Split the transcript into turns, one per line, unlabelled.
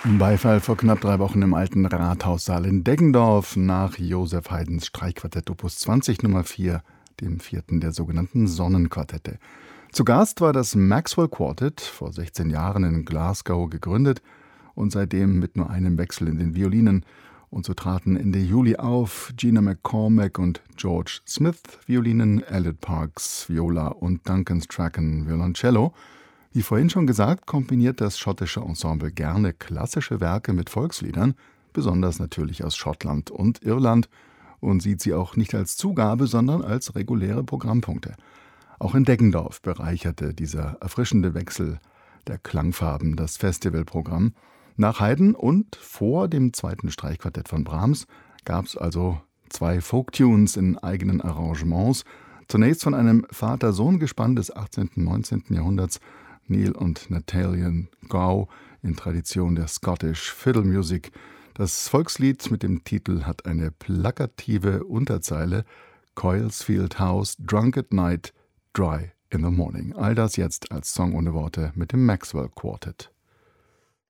Beifall vor knapp 3 Wochen im alten Rathaussaal in Deggendorf nach Joseph Haydns Streichquartett Opus 20 Nummer 4, dem vierten der sogenannten Sonnenquartette. Zu Gast war das Maxwell Quartet, vor 16 Jahren in Glasgow gegründet und seitdem mit nur einem Wechsel in den Violinen. Und so traten Ende Juli auf Gina McCormack und George Smith Violinen, Elliot Parks Viola und Duncan Strachan Violoncello. Wie vorhin schon gesagt, kombiniert das schottische Ensemble gerne klassische Werke mit Volksliedern, besonders natürlich aus Schottland und Irland, und sieht sie auch nicht als Zugabe, sondern als reguläre Programmpunkte. Auch in Deggendorf bereicherte dieser erfrischende Wechsel der Klangfarben das Festivalprogramm. Nach Haydn und vor dem zweiten Streichquartett von Brahms gab es also 2 Folktunes in eigenen Arrangements. Zunächst von einem Vater-Sohn-Gespann des 18. und 19. Jahrhunderts, Neil und Nathaniel Gow, in Tradition der Scottish Fiddle Music. Das Volkslied mit dem Titel hat eine plakative Unterzeile: Coilsfield House, drunk at night, dry in the morning. All das jetzt als Song ohne Worte mit dem Maxwell Quartet.